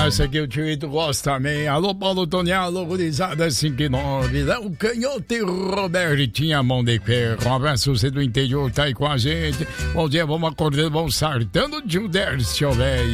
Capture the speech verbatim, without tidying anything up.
essa aqui o Tito gosta também. Alô, Paulo Tonial, alô, gurizada cinco e nove. O Canhoto e Robertinha, mão de ferro. Um abraço, você do interior tá aí com a gente. Bom dia, vamos acordando, vamos sartando de um Dércio, velho.